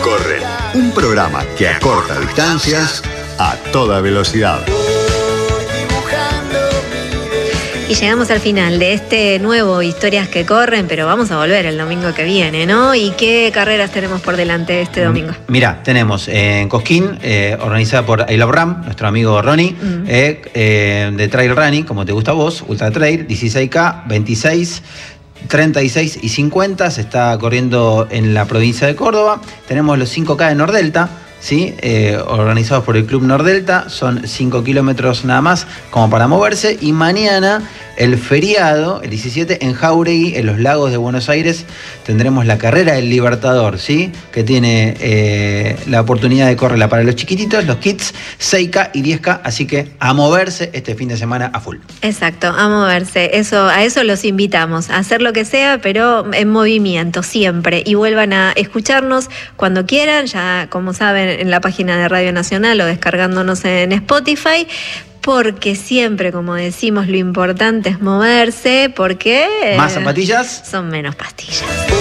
corren. Un programa que acorta distancias a toda velocidad. Y llegamos al final de este nuevo Historias que Corren, pero vamos a volver el domingo que viene, ¿no? ¿Y qué carreras tenemos por delante este domingo? Mira, tenemos en Cosquín, organizada por I Love Ram, nuestro amigo Ronnie, de Trail Running, como te gusta a vos, Ultra Trail, 16K, 26, 36 y 50, se está corriendo en la provincia de Córdoba. Tenemos los 5K de Nordelta, ¿sí? Organizados por el Club Nordelta, son 5 kilómetros nada más como para moverse. Y mañana el feriado, el 17, en Jáuregui, en los Lagos de Buenos Aires, tendremos la carrera del Libertador, ¿sí? Que tiene la oportunidad de correrla para los chiquititos, los kids, 6K y 10K, así que a moverse este fin de semana a full. Exacto, a moverse, a eso los invitamos, a hacer lo que sea, pero en movimiento siempre, y vuelvan a escucharnos cuando quieran, ya como saben, en la página de Radio Nacional o descargándonos en Spotify, porque siempre, como decimos, lo importante es moverse, porque más zapatillas son menos pastillas.